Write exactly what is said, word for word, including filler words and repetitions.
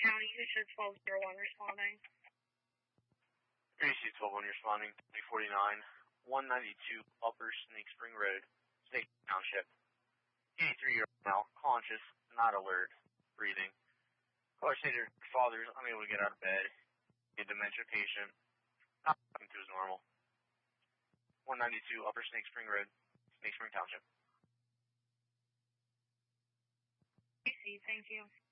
County, who should twelve oh one responding? A C twelve one responding, twenty forty-nine, one ninety-two Upper Snake Spring Road, Snake Township. eighty-three-year-old male, conscious, not alert, breathing. Caller stated her father is unable to get out of bed. A dementia patient, not talking to his normal. one ninety-two Upper Snake Spring Road, Snake Spring Township. A C, thank you.